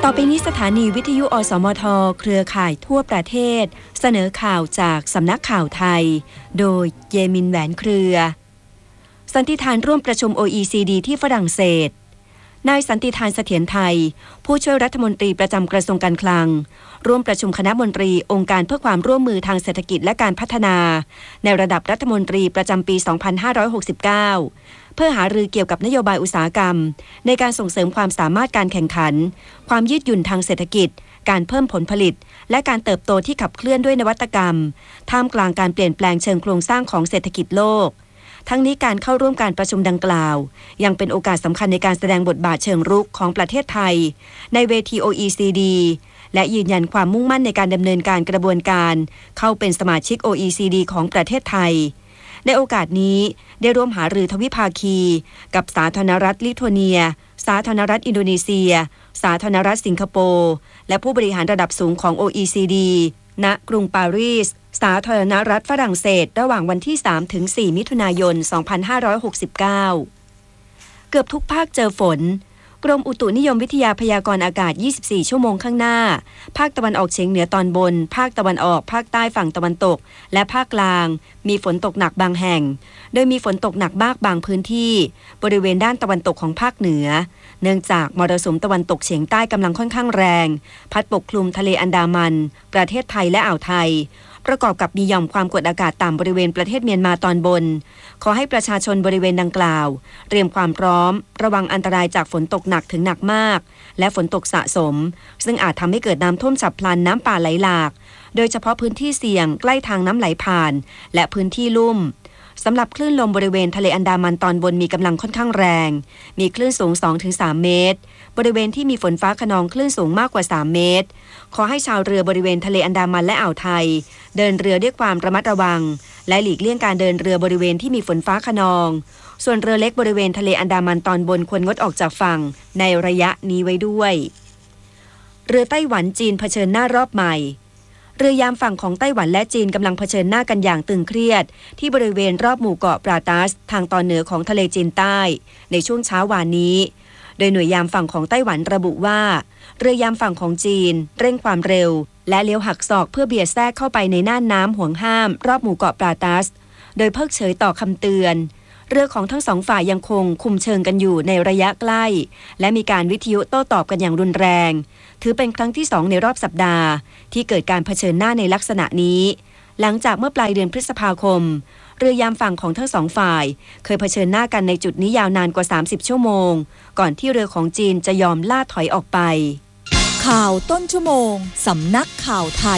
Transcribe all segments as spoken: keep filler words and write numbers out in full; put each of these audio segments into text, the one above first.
ต่อไปนี้สถานีวิทยุอสมทเครือข่ายทั่วประเทศเสนอข่าวจากสำนักข่าวไทยโดยเยมินแหวนเครือสันติธานร่วมประชุม โอ อี ซี ดี ที่ฝรั่งเศสนายสันติธานเสถียรไทยผู้ช่วยรัฐมนตรีประจำกระทรวงการคลังร่วมประชุมคณะมนตรีองค์การเพื่อความร่วมมือทางเศรษฐกิจและการพัฒนาในระดับรัฐมนตรีประจำปี สองพันห้าร้อยหกสิบเก้า เพื่อหารือเกี่ยวกับนโยบายอุตสาหกรรมในการส่งเสริมความสามารถการแข่งขันความยืดหยุ่นทางเศรษฐกิจการเพิ่มผลผลิตและการเติบโตที่ขับเคลื่อนด้วยนวัตกรรมท่ามกลางการเปลี่ยนแปลงเชิงโครงสร้างของเศรษฐกิจโลกทั้งนี้การเข้าร่วมการประชุมดังกล่าวยังเป็นโอกาสสำคัญในการแสดงบทบาทเชิงรุกของประเทศไทยในเวที โอ อี ซี ดี และยืนยันความมุ่งมั่นในการดำเนินการกระบวนการเข้าเป็นสมาชิก โอ อี ซี ดี ของประเทศไทยในโอกาสนี้ได้ร่วมหารือทวิภาคีกับสาธารณรัฐลิทัวเนียสาธารณรัฐอินโดนีเซียสาธารณรัฐสิงคโปร์และผู้บริหารระดับสูงของ โอ อี ซี ดี ณ กรุงปารีสสาธารณรัฐฝรั่งเศสระหว่างวันที่ สามถึงสี่ มิถุนายน สองพันห้าร้อยหกสิบเก้า เกือบทุกภาคเจอฝนกรมอุตุนิยมวิทยาพยากรณ์อากาศ ยี่สิบสี่ ชั่วโมงข้างหน้าภาคตะวันออกเฉียงเหนือตอนบนภาคตะวันออกภาคใต้ฝั่งตะวันตกและภาคกลางมีฝนตกหนักบางแห่งโดยมีฝนตกหนักมากบางพื้นที่บริเวณด้านตะวันตกของภาคเหนือเนื่องจากมรสุมตะวันตกเฉียงใต้กำลังค่อนข้างแรงพัดปกคลุมทะเลอันดามันประเทศไทยและอ่าวไทยประกอบกับมีหย่อมความกดอากาศต่ำบริเวณประเทศเมียนมาตอนบนขอให้ประชาชนบริเวณดังกล่าวเตรียมความพร้อมระวังอันตรายจากฝนตกหนักถึงหนักมากและฝนตกสะสมซึ่งอาจทำให้เกิดน้ำท่วมฉับพลันน้ำป่าไหลหลากโดยเฉพาะพื้นที่เสี่ยงใกล้ทางน้ำไหลผ่านและพื้นที่ลุ่มสำหรับคลื่นลมบริเวณทะเลอันดามันตอนบนมีกำลังค่อนข้างแรงมีคลื่นสูง สองถึงสาม เมตรบริเวณที่มีฝนฟ้าคะนองคลื่นสูงมากกว่าสามเมตรขอให้ชาวเรือบริเวณทะเลอันดามันและอ่าวไทยเดินเรือด้วยความระมัดระวังและหลีกเลี่ยงการเดินเรือบริเวณที่มีฝนฟ้าคะนองส่วนเรือเล็กบริเวณทะเลอันดามันตอนบนควรงดออกจากฝั่งในระยะนี้ไว้ด้วยเรือไต้หวันจีนเผชิญหน้ารอบใหม่เรือยามฝั่งของไต้หวันและจีนกำลังเผชิญหน้ากันอย่างตึงเครียดที่บริเวณรอบหมู่เกาะปราตัสทางตอนเหนือของทะเลจีนใต้ในช่วงเช้าวานนี้โดยหน่วยยามฝั่งของไต้หวันระบุว่าเรือยามฝั่งของจีนเร่งความเร็วและเลี้ยวหักศอกเพื่อเบียดแทรกเข้าไปในน่านน้ำห่วงห้ามรอบหมู่เกาะปราตัสโดยเพิกเฉยต่อคำเตือนเรือของทั้งสองฝ่ายยังคงคุมเชิงกันอยู่ในระยะใกล้และมีการวิทยุโต้ตอบกันอย่างรุนแรงถือเป็นครั้งที่สองในรอบสัปดาห์ที่เกิดการเผชิญหน้าในลักษณะนี้หลังจากเมื่อปลายเดือนพฤษภาคมเรือยามฝั่งของทั้งสองฝ่ายเคยเผชิญหน้ากันในจุดนี้ยาวนานกว่าสามสิบชั่วโมงก่อนที่เรือของจีนจะยอมล่าถอยออกไปข่าวต้นชั่วโมงสำนักข่าวไทย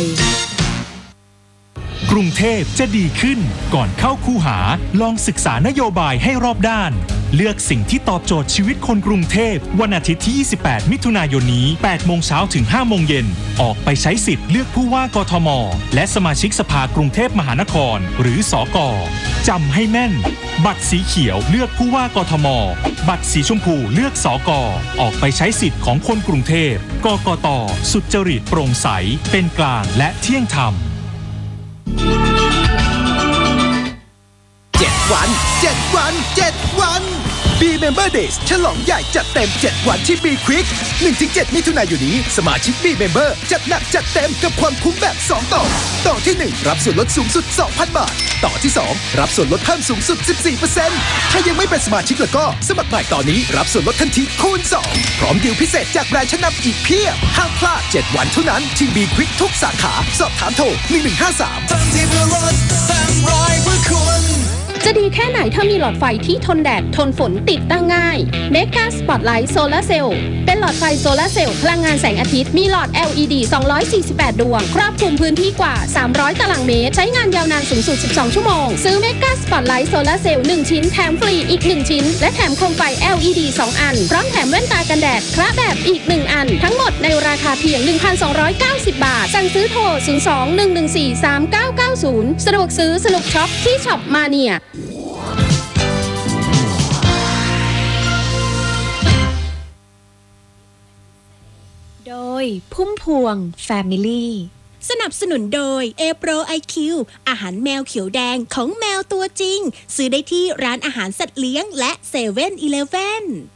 กรุงเทพจะดีขึ้นก่อนเข้าคูหาลองศึกษานโยบายให้รอบด้านเลือกสิ่งที่ตอบโจทย์ชีวิตคนกรุงเทพวันอาทิตย์ที่ยี่สิบแปดมิถุนายนนี้แปดโมงเช้าถึงห้าโมงเย็นออกไปใช้สิทธิ์เลือกผู้ว่ากทมและสมาชิกสภากรุงเทพมหานครหรือสก.จำให้แม่นบัตรสีเขียวเลือกผู้ว่ากทมบัตรสีชมพูเลือกสก.ออกไปใช้สิทธิ์ของคนกรุงเทพกกต.สุจริตโปร่งใสเป็นกลางและเที่ยงธรรมเจ็ดวันเจ็ดวันเจ็ดวัน B Member Days ฉลองใหญ่จัดเต็มเจ็ดวันที่ B Quick หนึ่งถึงเจ็ด มิถุนายนนี้สมาชิก B Member จัดหนักจัดเต็มกับความคุ้มแบบสองต่อต่อที่หนึ่งรับส่วนลดสูงสุด สองพัน บาทต่อที่สองรับส่วนลดเพิ่มสูงสุด สิบสี่เปอร์เซ็นต์ ถ้ายังไม่เป็นสมาชิกแล้วก็สมัครใหม่ตอนนี้รับส่วนลดทันทีคูณสองพร้อมดีลพิเศษจากแบรนด์ชั้นนำอีกเพียบห้ามพลาดเจ็ดวันเท่านั้นที่ B Quick ทุกสาขาสอบถามโทรหนึ่งหนึ่งห้าสามเติมที่เพื่อลดเต็มร้อยเพื่อคุณจะดีแค่ไหนถ้ามีหลอดไฟที่ทนแดดทนฝนติดตั้งง่าย Mega Spotlight Solar Cell เป็นหลอดไฟโซลาร์เซลล์พลังงานแสงอาทิตย์มีหลอด แอล อี ดี สองร้อยสี่สิบแปด ดวงครอบคลุมพื้นที่กว่าสามร้อยตารางเมตรใช้งานยาวนานสูงสุดสิบสองชั่วโมงซื้อ Mega Spotlight Solar Cell หนึ่งชิ้นแถมฟรีอีกหนึ่งชิ้นและแถมโคมไฟ แอล อี ดี สองอันพร้อมแถมแว่นตากันแดดคระแบบอีกหนึ่งอันทั้งหมดในราคาเพียง หนึ่งพันสองร้อยเก้าสิบ บาทสั่งซื้อโทรศูนย์ สอง หนึ่ง หนึ่ง สี่ สาม เก้า เก้า ศูนย์สะดวกซื้อสนุกช็อปที่ช็อปมาเนียโดยพุ่มพวง Family สนับสนุนโดย เอ โปร ไอ คิว อาหารแมวเขียวแดงของแมวตัวจริงซื้อได้ที่ร้านอาหารสัตว์เลี้ยงและ เซเว่น อีเลฟเว่น